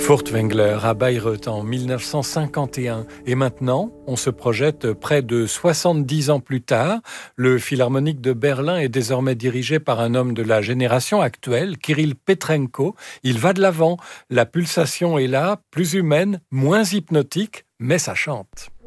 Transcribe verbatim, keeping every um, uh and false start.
Furtwängler à Bayreuth en mille neuf cent cinquante et un. Et maintenant, on se projette près de soixante-dix ans plus tard. Le Philharmonique de Berlin est désormais dirigé par un homme de la génération actuelle, Kirill Petrenko. Il va de l'avant. La pulsation est là, plus humaine, moins hypnotique, mais ça chante.